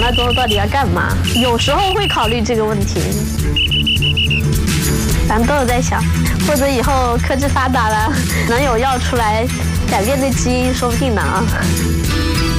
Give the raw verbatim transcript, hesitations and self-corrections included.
了之后到底要干嘛？有时候会考虑这个问题，咱们都有在想，或者以后科技发达了，能有药出来改变这基因，说不定呢啊。